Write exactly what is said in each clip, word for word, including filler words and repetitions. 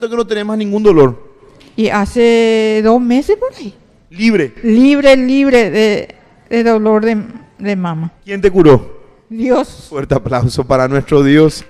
que no tenés más ningún dolor. Y hace dos meses por ahí. Libre. Libre, libre de, de dolor de, de mama. ¿Quién te curó? Dios. Fuerte aplauso para nuestro Dios.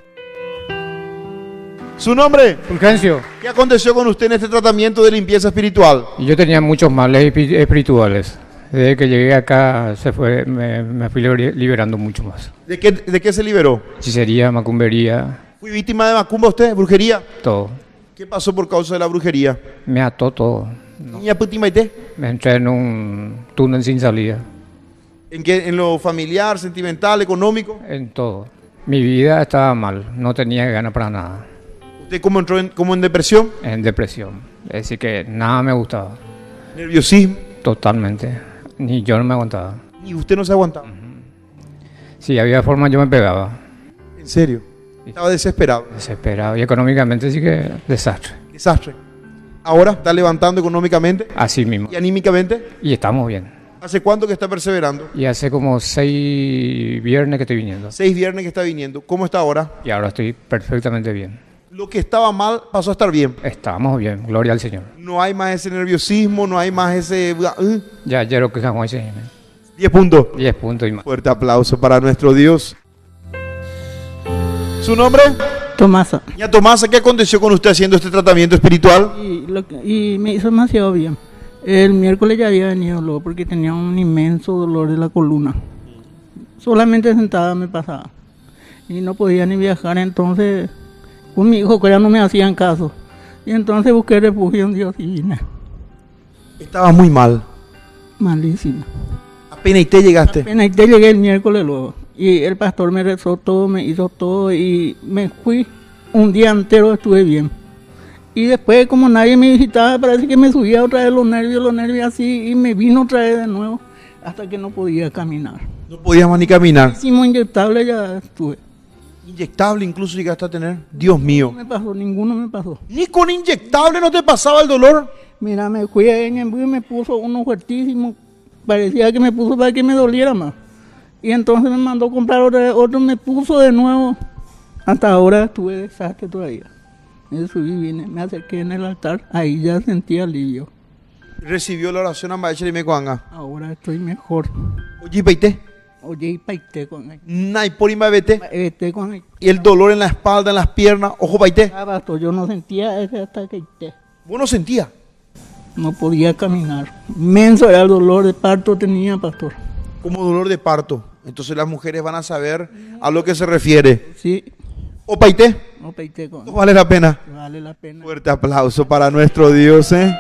¿Su nombre? Fulgencio. ¿Qué aconteció con usted en este tratamiento de limpieza espiritual? Yo tenía muchos males espi- espirituales. Desde que llegué acá se fue, me, me fui liber- liberando mucho más. ¿De qué, de qué se liberó? Hechicería, macumbería, ¿Fui víctima de macumba usted? ¿Brujería? todo. ¿Qué pasó por causa de la brujería? Me ató todo. Niña Putimaité. Me entré en un túnel sin salida. ¿En qué? ¿En lo familiar, sentimental, económico? En todo. Mi vida estaba mal. No tenía ganas para nada. ¿Usted cómo entró en, como en depresión? En depresión. Es decir, que nada me gustaba. ¿Nerviosismo? Totalmente. Ni yo no me aguantaba. ¿Y usted no se aguantaba? Si había forma, yo me pegaba. ¿En serio? Estaba desesperado. Desesperado. Y económicamente sí que desastre. Desastre. ¿Ahora está levantando económicamente Así mismo. y anímicamente? Y estamos bien. ¿Hace cuánto que está perseverando? Y hace como seis viernes que estoy viniendo. Seis viernes que está viniendo. ¿Cómo está ahora? Y ahora estoy perfectamente bien. Lo que estaba mal pasó a estar bien. Estamos bien, gloria al Señor. No hay más ese nerviosismo, no hay más ese... uh, Ya ayer que jamás hice diez puntos. diez puntos y más. Fuerte aplauso para nuestro Dios. ¿Su nombre? Tomasa. Doña Tomasa, ¿qué aconteció con usted haciendo este tratamiento espiritual? Y, lo que- y me hizo demasiado bien. El miércoles ya había venido luego porque tenía un inmenso dolor de la columna. Solamente sentada me pasaba. Y no podía ni viajar, entonces con mi hijo que ya no me hacían caso. Y entonces busqué refugio en Dios y vine. Estaba muy mal. Malísimo. Apenas y te llegaste. Apenas te llegué el miércoles luego. Y el pastor me rezó todo, me hizo todo y me fui. Un día entero estuve bien. Y después, como nadie me visitaba, parece que me subía otra vez los nervios, los nervios así, y me vino otra vez de nuevo, hasta que no podía caminar. No podías más ni caminar. Hicimos inyectable, ya estuve. Inyectable incluso llegaste a tener. Dios mío. No me pasó, ninguno me pasó. Ni con inyectable no te pasaba el dolor. Mira, me fui a Ñemby y me puso uno fuertísimo. Parecía que me puso para que me doliera más. Y entonces me mandó a comprar otra vez, otro me puso de nuevo. Hasta ahora estuve desastre todavía. Me subí, vine, me acerqué en el altar, ahí ya sentí alivio. Recibió la oración a Maestra y me cuanga. Ahora estoy mejor. Oye, peite. Oye, y paité con él. Nay, por ima vete. Este con él. Y el dolor en la espalda, en las piernas. Ojo, paite. Ah, pastor, yo no sentía ese hasta que esté. Vos no sentías. No podía caminar. Inmenso era el dolor de parto tenía, pastor. Como dolor de parto. Entonces las mujeres van a saber a lo que se refiere. Sí, O paite. no paité con No él. vale la pena. Vale la pena. Fuerte aplauso para nuestro Dios, ¿eh?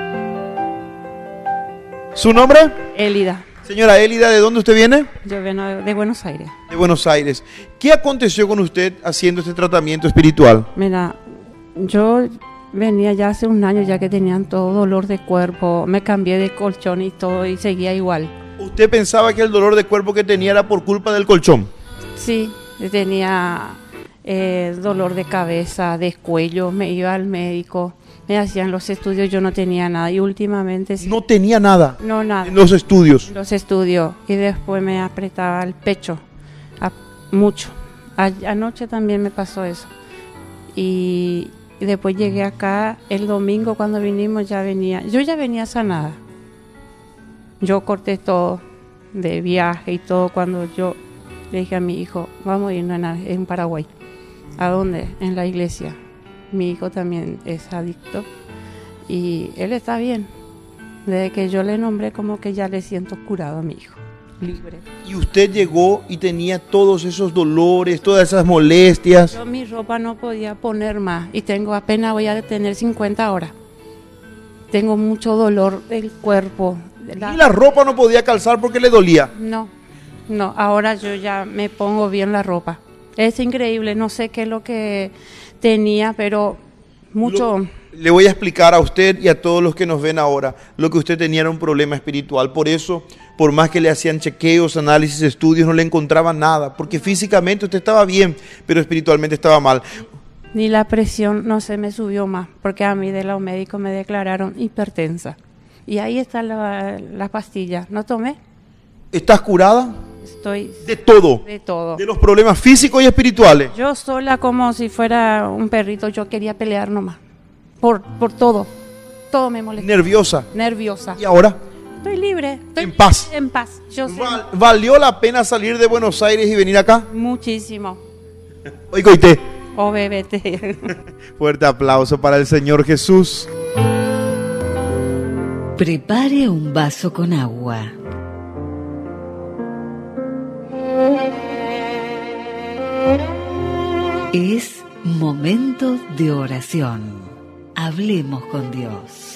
¿Su nombre? Elida, Señora Élida, ¿de dónde usted viene? yo vengo de Buenos Aires. De Buenos Aires. ¿Qué aconteció con usted haciendo este tratamiento espiritual? Mira, yo venía ya hace un año ya que tenían todo dolor de cuerpo, me cambié de colchón y todo y seguía igual. ¿Usted pensaba que el dolor de cuerpo que tenía era por culpa del colchón? Sí, tenía eh, dolor de cabeza, de cuello, me iba al médico, me hacían los estudios, yo no tenía nada y últimamente sí, No tenía nada no nada. en los estudios. Los estudios y después me apretaba el pecho a- mucho. A- anoche también me pasó eso. Y, y después llegué acá el domingo cuando vinimos ya venía, yo ya venía sanada. Yo corté todo de viaje y todo cuando yo le dije a mi hijo, vamos a irnos en, Ar- en Paraguay. ¿A dónde? En la iglesia. Mi hijo también es adicto y él está bien. Desde que yo le nombré como que ya le siento curado a mi hijo, libre. Y usted llegó y tenía todos esos dolores, todas esas molestias. Yo mi ropa no podía poner más y tengo apenas voy a tener cincuenta horas. Tengo mucho dolor del cuerpo. de la- Y la ropa no podía calzar porque le dolía. No, no, ahora yo ya me pongo bien la ropa. Es increíble, no sé qué es lo que tenía, pero mucho... Lo- le voy a explicar a usted y a todos los que nos ven ahora. Lo que usted tenía era un problema espiritual. Por eso, por más que le hacían chequeos, análisis, estudios, no le encontraban nada. Porque físicamente usted estaba bien, pero espiritualmente estaba mal. Ni la presión no se me subió más, porque a mí de los médicos me declararon hipertensa. Y ahí está la, la pastilla. ¿No tomé? ¿Estás curada? Estoy De todo. de todo. De los problemas físicos y espirituales. Yo sola como si fuera un perrito, yo quería pelear nomás. por, por todo. Todo me molesta. Nerviosa. Nerviosa. ¿Y ahora? Estoy libre. Estoy En paz. En paz. Yo sé. Val- ¿Valió la pena salir de Buenos Aires y venir acá? Muchísimo. Hoy coité. O bebete. Fuerte aplauso para el Señor Jesús. Prepare un vaso con agua. Es momento de oración. Hablemos con Dios.